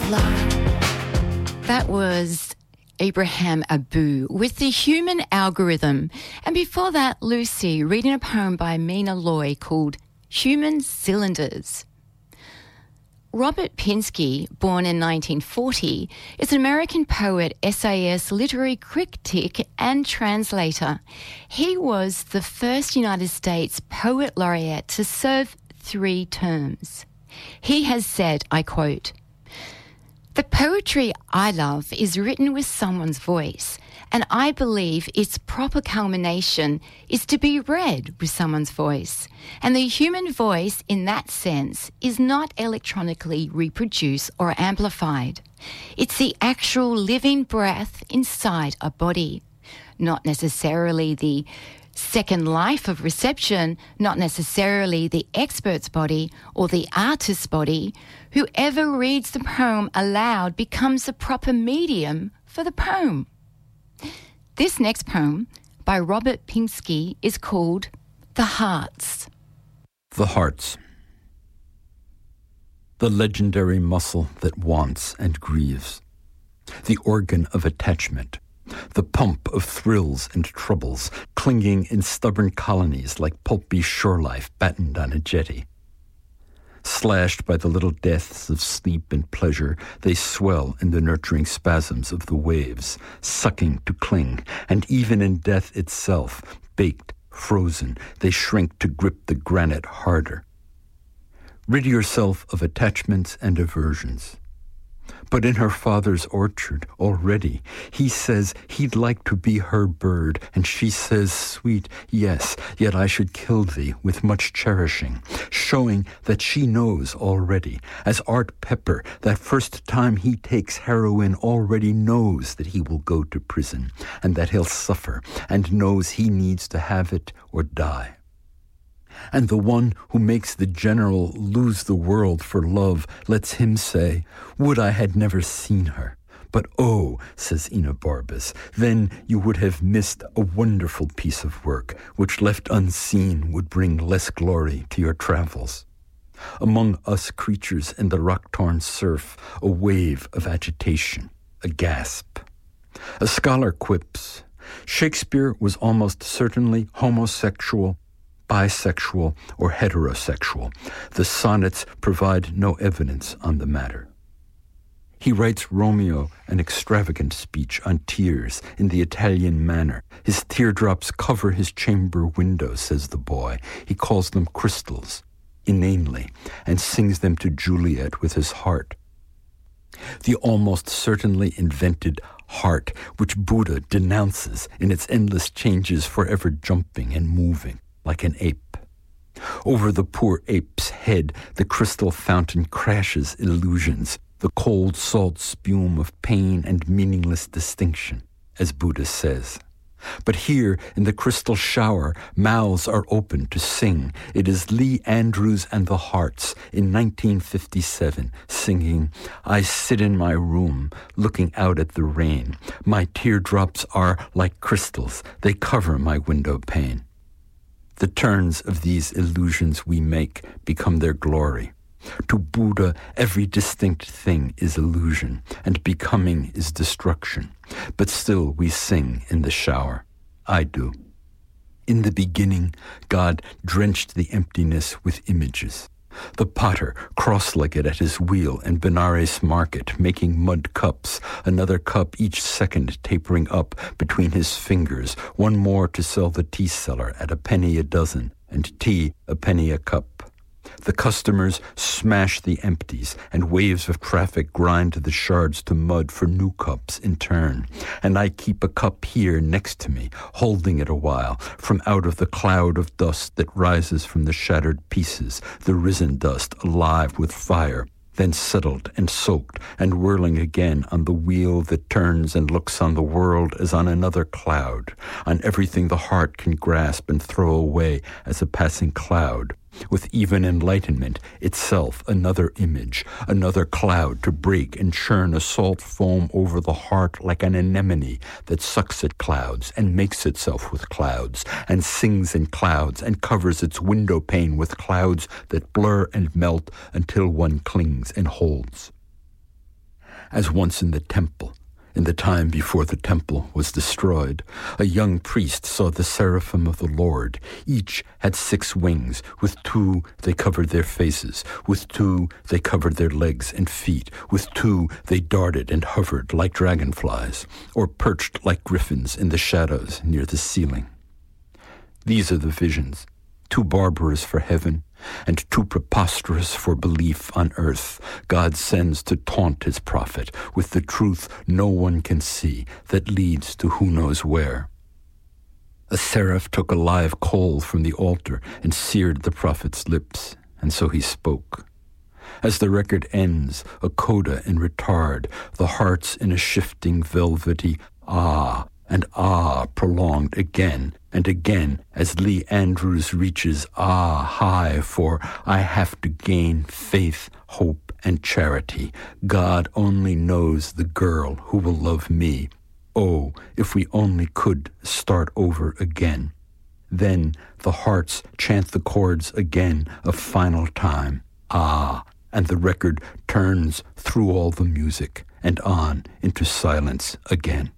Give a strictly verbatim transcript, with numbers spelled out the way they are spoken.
That was Abraham Abu with The Human Algorithm. And before that, Lucy reading a poem by Mina Loy called Human Cylinders. Robert Pinsky, born in nineteen forty, is an American poet, essayist, literary critic and translator. He was the first United States poet laureate to serve three terms. He has said, I quote, "The poetry I love is written with someone's voice, and I believe its proper culmination is to be read with someone's voice. And the human voice, in that sense, is not electronically reproduced or amplified. It's the actual living breath inside a body, not necessarily the second life of reception, not necessarily the expert's body or the artist's body. Whoever reads the poem aloud becomes the proper medium for the poem." This next poem by Robert Pinsky is called The Hearts. The Hearts. The legendary muscle that wants and grieves. The organ of attachment. The pump of thrills and troubles, clinging in stubborn colonies like pulpy shore life battened on a jetty. Slashed by the little deaths of sleep and pleasure, they swell in the nurturing spasms of the waves, sucking to cling, and even in death itself, baked, frozen, they shrink to grip the granite harder. Rid yourself of attachments and aversions. But in her father's orchard, already, he says he'd like to be her bird, and she says, sweet, yes, yet I should kill thee with much cherishing, showing that she knows already, as Art Pepper, that first time he takes heroin, already knows that he will go to prison, and that he'll suffer, and knows he needs to have it or die. And the one who makes the general lose the world for love lets him say, would I had never seen her. But oh, says Enobarbus, then you would have missed a wonderful piece of work, which left unseen would bring less glory to your travels. Among us creatures in the rock-torn surf, a wave of agitation, a gasp. A scholar quips, Shakespeare was almost certainly homosexual, bisexual, or heterosexual. The sonnets provide no evidence on the matter. He writes Romeo an extravagant speech on tears in the Italian manner. His teardrops cover his chamber window, says the boy. He calls them crystals, inanely, and sings them to Juliet with his heart. The almost certainly invented heart, which Buddha denounces in its endless changes, forever jumping and moving like an ape. Over the poor ape's head, the crystal fountain crashes illusions, the cold salt spume of pain and meaningless distinction, as Buddha says. But here, in the crystal shower, mouths are open to sing. It is Lee Andrews and the Hearts in nineteen fifty-seven, singing, I sit in my room, looking out at the rain. My teardrops are like crystals. They cover my window pane. The turns of these illusions we make become their glory. To Buddha, every distinct thing is illusion, and becoming is destruction. But still we sing in the shower. I do. In the beginning, God drenched the emptiness with images. The potter, cross-legged at his wheel in Benares market, making mud cups, another cup each second tapering up between his fingers, one more to sell the tea seller at a penny a dozen, and tea a penny a cup. The customers smash the empties, and waves of traffic grind the shards to mud for new cups in turn. And I keep a cup here next to me, holding it a while, from out of the cloud of dust that rises from the shattered pieces, the risen dust alive with fire, then settled and soaked and whirling again on the wheel that turns and looks on the world as on another cloud, on everything the heart can grasp and throw away as a passing cloud, with even enlightenment itself another image, another cloud to break and churn a salt foam over the heart like an anemone that sucks at clouds and makes itself with clouds and sings in clouds and covers its window pane with clouds that blur and melt until one clings and holds. as once in the temple, in the time before the temple was destroyed, a young priest saw the seraphim of the Lord. Each had six wings. With two they covered their faces. With two they covered their legs and feet. With two they darted and hovered like dragonflies, or perched like griffins in the shadows near the ceiling. These are the visions, too barbarous for heaven, and too preposterous for belief on earth, God sends to taunt his prophet with the truth no one can see that leads to who knows where. A seraph took a live coal from the altar and seared the prophet's lips, and so he spoke. As the record ends, a coda in retard, the hearts in a shifting velvety ah, and ah prolonged again and again as Lee Andrews reaches ah high for I have to gain faith, hope, and charity. God only knows the girl who will love me. Oh, if we only could start over again. Then the hearts chant the chords again a final time. Ah, and the record turns through all the music and on into silence again.